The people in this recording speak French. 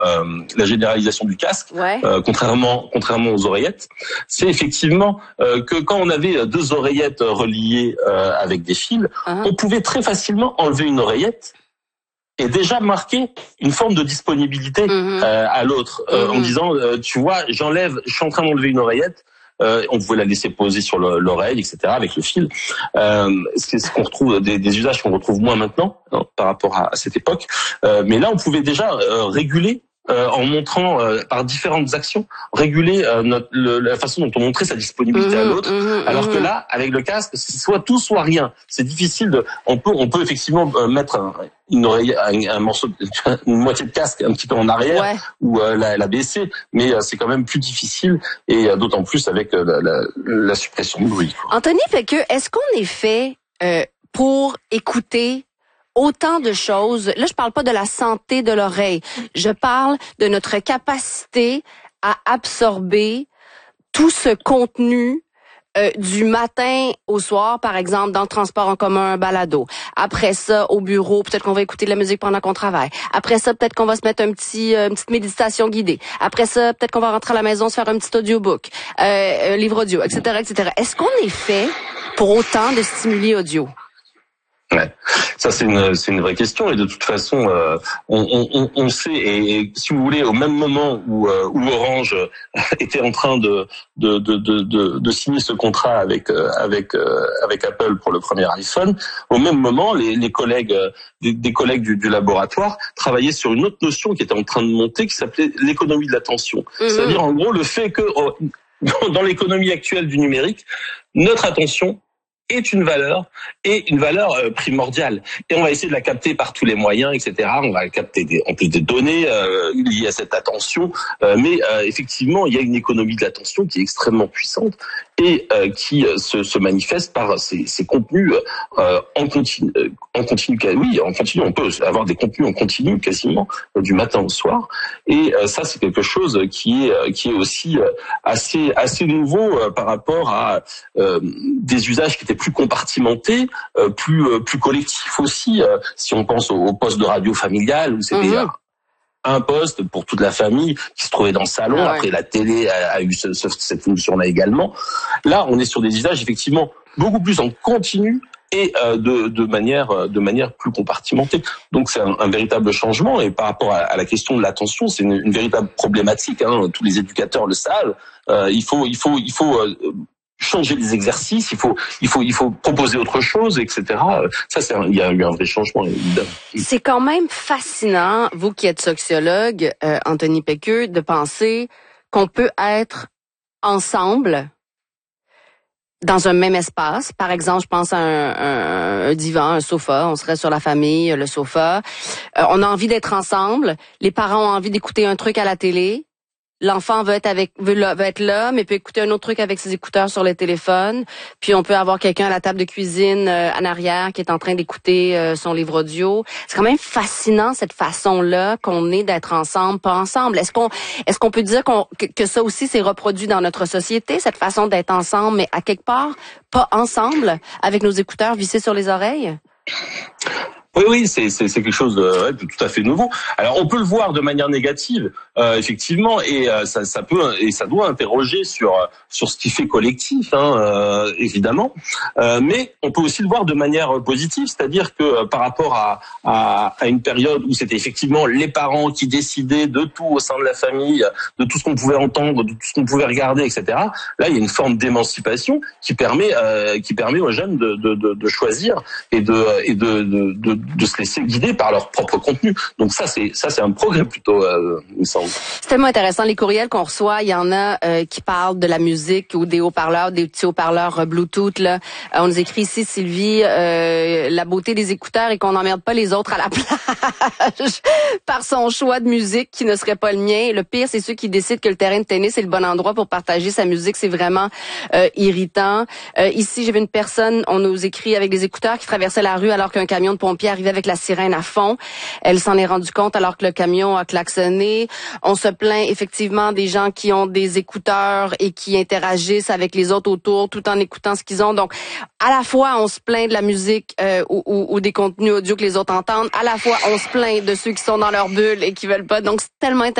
la généralisation du casque, contrairement aux oreillettes, c'est effectivement que quand on avait deux oreillettes reliées avec des fils, on pouvait très facilement enlever une oreillette et déjà marquer une forme de disponibilité à l'autre, en disant tu vois, je suis en train d'enlever une oreillette. On pouvait la laisser poser sur l'oreille, etc., avec le fil. C'est ce qu'on retrouve, des usages qu'on retrouve moins maintenant, par rapport à cette époque. Mais là, on pouvait déjà réguler, en montrant par différentes actions, réguler la façon dont on montrait sa disponibilité à l'autre. Alors que là, avec le casque, c'est soit tout, soit rien. C'est difficile on peut effectivement mettre une oreille, un morceau, une moitié de casque un petit peu en arrière, ou la baisser, mais c'est quand même plus difficile, et d'autant plus avec la suppression de bruit, quoi. Anthony Pequeux, est-ce qu'on est fait pour écouter autant de choses? Là, je parle pas de la santé de l'oreille. Je parle de notre capacité à absorber tout ce contenu du matin au soir, par exemple, dans le transport en commun, un balado. Après ça, au bureau, peut-être qu'on va écouter de la musique pendant qu'on travaille. Après ça, peut-être qu'on va se mettre une petite méditation guidée. Après ça, peut-être qu'on va rentrer à la maison, se faire un petit audiobook, un livre audio, etc., etc. Est-ce qu'on est fait pour autant de stimuli audio? Ouais, ça c'est une vraie question, et de toute façon on sait, et si vous voulez, au même moment où Orange était en train de signer ce contrat avec Apple pour le premier iPhone, au même moment les collègues des collègues du laboratoire travaillaient sur une autre notion qui était en train de monter, qui s'appelait l'économie de l'attention. C'est-à-dire en gros le fait que dans l'économie actuelle du numérique, notre attention est une valeur primordiale, et on va essayer de la capter par tous les moyens, etc. On va capter en plus des données liées à cette attention, mais effectivement il y a une économie de l'attention qui est extrêmement puissante, et qui se manifeste par ces contenus en continu. Oui, en continu, on peut avoir des contenus en continu quasiment du matin au soir, et ça c'est quelque chose qui est aussi assez nouveau par rapport à des usages qui étaient plus compartimentés, plus collectifs aussi. Si on pense au poste de radio familiale, où c'était un poste pour toute la famille qui se trouvait dans le salon. Après, la télé a eu cette fonction-là également. Là, on est sur des usages effectivement beaucoup plus en continu, et de manière plus compartimentée. Donc c'est un véritable changement, et par rapport à la question de l'attention, c'est une véritable problématique, hein. Tous les éducateurs le savent. Il faut changer les exercices, il faut proposer autre chose, etc. Ça, il y a eu un vrai changement, évidemment. C'est quand même fascinant, vous qui êtes sociologue, Anthony Pequeux, de penser qu'on peut être ensemble dans un même espace. Par exemple, je pense à un divan, un sofa. On serait sur la famille, le sofa. On a envie d'être ensemble. Les parents ont envie d'écouter un truc à la télé. L'enfant veut être là, mais peut écouter un autre truc avec ses écouteurs sur le téléphone. Puis on peut avoir quelqu'un à la table de cuisine en arrière qui est en train d'écouter son livre audio. C'est quand même fascinant cette façon-là qu'on est d'être ensemble, pas ensemble. Est-ce qu'on peut dire que ça aussi s'est reproduit dans notre société, cette façon d'être ensemble, mais à quelque part pas ensemble, avec nos écouteurs vissés sur les oreilles? Oui, c'est quelque chose de tout à fait nouveau. Alors on peut le voir de manière négative, effectivement, et ça peut et ça doit interroger sur ce qui fait collectif, évidemment. Mais on peut aussi le voir de manière positive, c'est-à-dire que par rapport à une période où c'était effectivement les parents qui décidaient de tout au sein de la famille, de tout ce qu'on pouvait entendre, de tout ce qu'on pouvait regarder, etc. Là, il y a une forme d'émancipation qui permet aux jeunes de choisir et de se laisser guider par leur propre contenu. Donc ça c'est un progrès plutôt, il me semble. C'est tellement intéressant, les courriels qu'on reçoit, il y en a qui parlent de la musique ou des haut-parleurs, des petits haut-parleurs Bluetooth là. On nous écrit ici, Sylvie, la beauté des écouteurs et qu'on n'emmerde pas les autres à la plage par son choix de musique qui ne serait pas le mien. Le pire, c'est ceux qui décident que le terrain de tennis est le bon endroit pour partager sa musique. C'est vraiment irritant. Ici, j'ai vu une personne, on nous écrit avec des écouteurs qui traversait la rue alors qu'un camion de pompiers arrivait avec la sirène à fond. Elle s'en est rendue compte alors que le camion a klaxonné. On se plaint effectivement des gens qui ont des écouteurs et qui interagissent avec les autres autour tout en écoutant ce qu'ils ont. Donc, à la fois, on se plaint de la musique ou des contenus audio que les autres entendent. À la fois, on se plaint de ceux qui sont dans leur bulle et qui veulent pas. Donc, c'est tellement intéressant